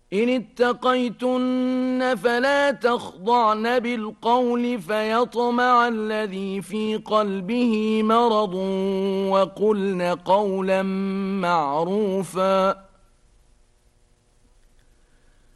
إن اتقيتن فلا تخضعن بالقول فيطمع الذي في قلبه مرض وقلن قولا معروفا